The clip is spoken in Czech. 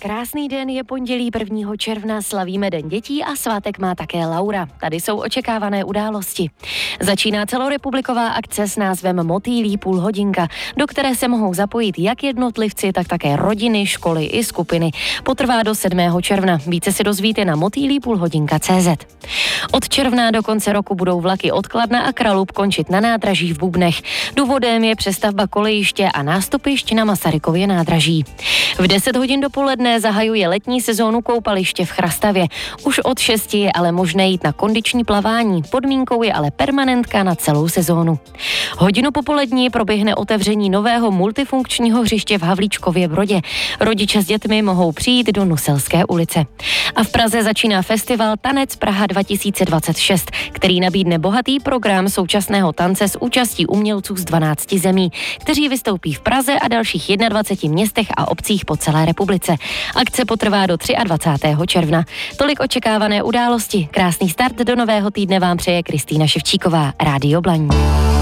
Krásný den, je pondělí 1. června, slavíme Den dětí a svátek má také Laura. Tady jsou očekávané události. Začíná celorepubliková akce s názvem Motýlí půlhodinka, do které se mohou zapojit jak jednotlivci, tak také rodiny, školy i skupiny. Potrvá do 7. června. Více si dozvíte na motýlípůlhodinka.cz. Od června do konce roku budou vlaky od Kladna a Kralub končit na nádraží v Bubnech. Důvodem je přestavba kolejiště a nástupišť na Masarykově nádraží. V 10 hodin dopoledne zahajuje letní sezónu koupaliště v Chrastavě. Už od 6 je ale možné jít na kondiční plavání. Podmínkou je ale permanentka na celou sezónu. Hodinu popolední proběhne otevření nového multifunkčního hřiště v Havlíčkově Brodě. Rodiče s dětmi mohou přijít do Nuselské ulice. A v Praze začíná festival Tanec Praha 2026, který nabídne bohatý program současného tance s účastí umělců z 12 zemí, kteří vystoupí v Praze a dalších 21 městech a obcích po celé republice. Akce potrvá do 23. června. Tolik očekávané události. Krásný start do nového týdne vám přeje Kristýna Ševčíková, Rádio Blaník.